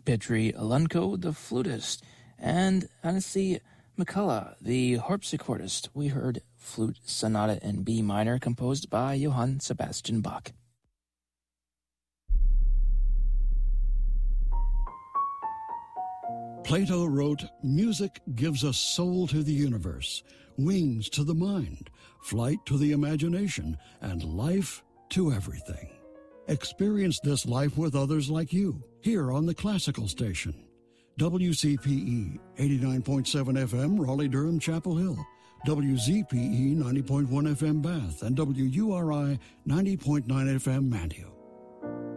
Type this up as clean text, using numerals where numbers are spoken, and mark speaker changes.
Speaker 1: Petri Alunko, the flutist, and Anasi McCullough, the harpsichordist. We heard Flute Sonata in B minor, composed by Johann Sebastian Bach.
Speaker 2: Plato wrote, "Music gives a soul to the universe, wings to the mind, flight to the imagination, and life to everything." Experience this life with others like you, here on the Classical Station. WCPE 89.7 FM, Raleigh-Durham, Chapel Hill. WZPE 90.1 FM, Bath. And WURI 90.9 FM, Manteo.